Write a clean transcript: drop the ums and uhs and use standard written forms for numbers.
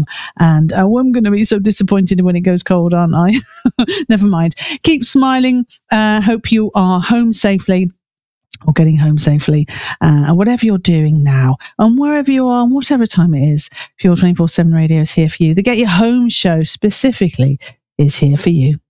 warm. And I'm going to be so disappointed when it goes cold, aren't I? Never mind. Keep smiling. Hope you are home safely, or getting home safely, and whatever you're doing now, and wherever you are, and whatever time it is, Pure 24/7 Radio is here for you. The Get Your Home show specifically is here for you.